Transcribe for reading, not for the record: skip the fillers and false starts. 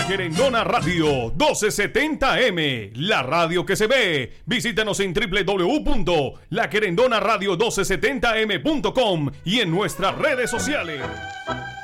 Querendona Radio 1270M, la radio que se ve. Visítanos en www.laquerendonaradio1270m.com y en nuestras redes sociales.